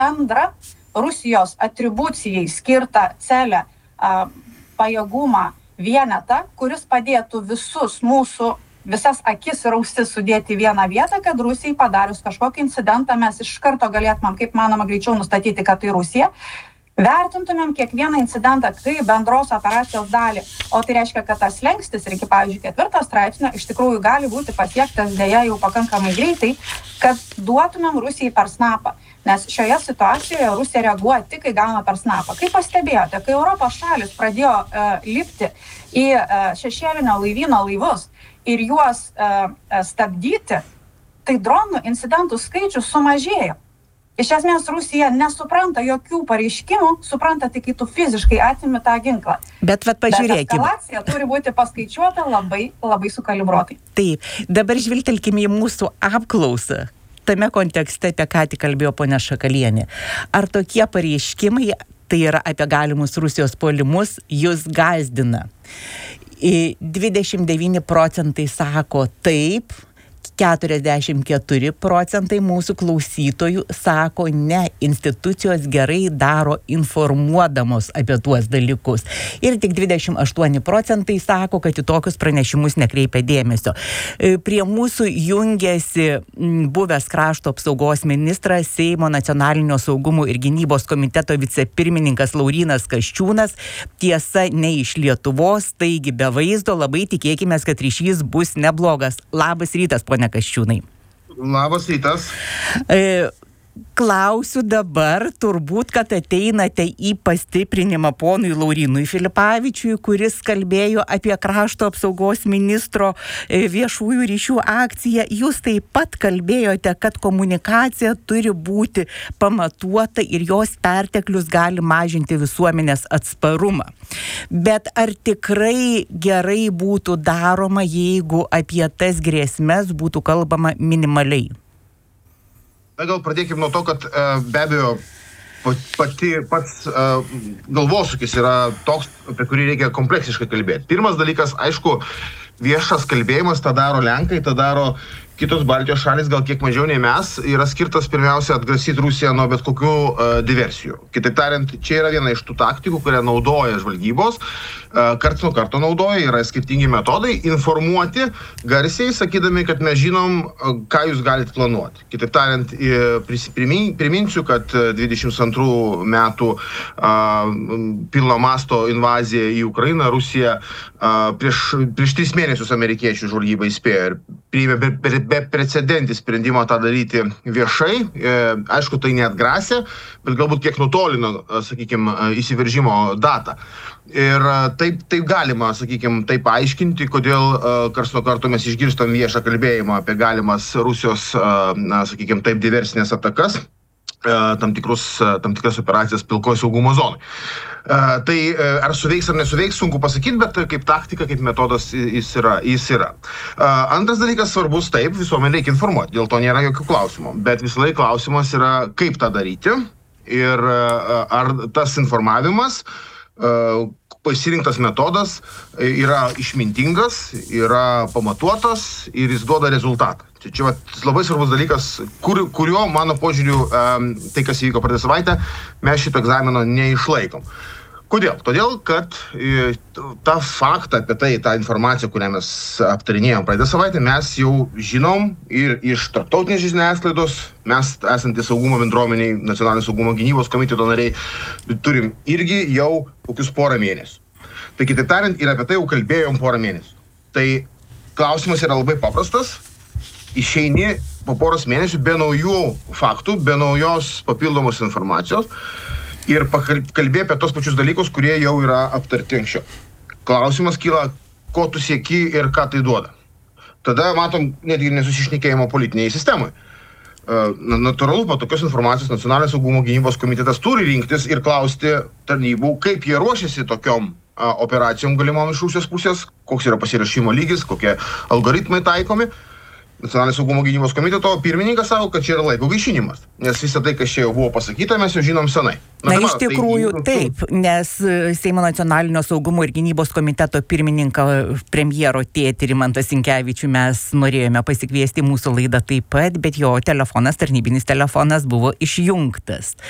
bendrą Rusijos atribucijai skirtą celę pajėgumą vienetą, kuris padėtų visas akis ir ausis sudėti į vieną vietą, kad Rusijai padarius kažkokį incidentą mes iš karto galėtumėm, kaip manoma, greičiau nustatyti, kad tai Rusija. Vertintumėm kiekvieną incidentą kaip bendros operacijos dalį, o tai reiškia, kad tas slengstis ir iki, pavyzdžiui, 4 straipsnio iš tikrųjų gali būti pasiektas dėja jau pakankamai greitai, kad duotumėm Rusijai per snapą. Nes šioje situacijoje Rusija reaguoja tik, kai gauna per snapą. Kaip pastebėjote, kai Europos šalis pradėjo lipti į šešėlinio laivyno laivus ir juos stabdyti, tai dronų incidentų skaičius sumažėjo. Iš esmės Rusija nesupranta jokių pareiškimų, supranta tik, kai tu fiziškai atimi tą ginklą. Bet pažiūrėkime. Bet eskalacija turi būti paskaičiuota labai, labai sukalibruotai. Taip, dabar žvilgtelkime į mūsų apklausą. Tame kontekste, apie ką tik kalbėjo ponia Šakalienė. Ar tokie pareiškimai, tai yra apie galimus Rusijos puolimus, jūs gąsdina? 29% sako taip, 44% mūsų klausytojų sako ne, institucijos gerai daro informuodamos apie tuos dalykus. Ir tik 28% sako, kad į tokius pranešimus nekreipia dėmesio. Prie mūsų jungiasi buvęs krašto apsaugos ministras, Seimo nacionalinio saugumo ir gynybos komiteto vicepirmininkas Laurynas Kasčiūnas. Tiesa, ne iš Lietuvos, taigi be vaizdo, labai tikėkime, kad ryšys bus neblogas. Labas rytas, ponia Kasčiūnai. Labas rytas. Klausiu dabar, turbūt, kad ateinate į pastiprinimą ponui Laurynui Filipavičiui, kuris kalbėjo apie krašto apsaugos ministro viešųjų ryšių akciją. Jūs taip pat kalbėjote, kad komunikacija turi būti pamatuota ir jos perteklius gali mažinti visuomenės atsparumą. Bet ar tikrai gerai būtų daroma, jeigu apie tas grėsmes būtų kalbama minimaliai? Gal pradėkime nuo to, kad be abejo pats galvosūkis yra toks, apie kurį reikia kompleksiškai kalbėti. Pirmas dalykas, aišku, viešas kalbėjimas, tą daro Lenkai, tą daro kitos Baltijos šalis, gal kiek mažiau nei mes, yra skirtas pirmiausia atgrasyti Rusiją nuo bet kokių diversijų. Kitaip tariant, čia yra viena iš tų taktikų, kurią naudoja žvalgybos, karts nuo karto naudoja, yra skirtingi metodai, informuoti garsiai, sakydami, kad mes žinom, ką jūs galite planuoti. Kitaip tariant, priminsiu, kad 22 metų pilno masto invazija į Ukrainą, Rusija prieš 3 mėnesius amerikiečių žvalgyba įspėjo ir priėmė beprecedentį sprendimą tą daryti viešai. Aišku, tai neatgrasė, bet galbūt kiek nutolino, sakykime, įsiveržimo datą. Ir taip galima, sakykime, taip aiškinti, kodėl karts nuo karto mes išgirstam viešą kalbėjimą apie galimas Rusijos, sakykime, taip diversinės atakas, tam tikras operacijas pilkoj saugumo zonai. Tai ar suveiks ar nesuveiks, sunku pasakyti, bet kaip taktika, kaip metodas jis yra. Antras dalykas svarbus, taip, visuomenė reikia informuoti, dėl to nėra jokių klausimų, bet visą laiką klausimas yra, kaip tą daryti ir ar tas informavimas, pasirinktas metodas yra išmintingas, yra pamatuotas ir jis duoda rezultatą. Čia labai svarbus dalykas, kurio, mano požiūriu, tai, kas įvyko praeitą savaitę, mes šito egzamino neišlaikom. Kodėl? Todėl, kad tą faktą apie tai, tą informaciją, kurią mes aptarinėjom praeitą savaitę, mes jau žinom ir iš tarptautinės žiniasklaidos, mes esantys saugumo bendruomeniai, nacionalinio saugumo gynybos komiteto nariai, turim irgi jau kokius porą mėnesių. Tai kitaip tariant, ir apie tai jau kalbėjom porą mėnesių. Tai klausimas yra labai paprastas. Išeini po poros mėnesių be naujų faktų, be naujos papildomos informacijos ir kalbė apie tos pačius dalykus, kurie jau yra aptarti anksčiau. Klausimas kyla, ko tu sieki ir ką tai duoda. Tada matom netgi nesusišnekėjimo politiniai sistemai. Natūralu, po tokios informacijos Nacionalinio saugumo gynybos komitetas turi rinktis ir klausti tarnybų, kaip jie ruošiasi tokiom operacijom galimom iš Rusijos pusės, koks yra pasiruošimo lygis, kokie algoritmai taikomi. Nacionalinio saugumo gynybos komiteto pirmininkas sako, kad čia yra laiko gaišinimas, nes visą tai, kas čia jau buvo pasakyta, mes jau žinom senai. Iš tikrųjų taip, nes Seimo nacionalinio saugumo ir gynybos komiteto pirmininką premjero tėtį Rimantą Sinkevičių mes norėjome pasikviesti mūsų laidą taip pat, bet jo telefonas, tarnybinis telefonas buvo išjungtas.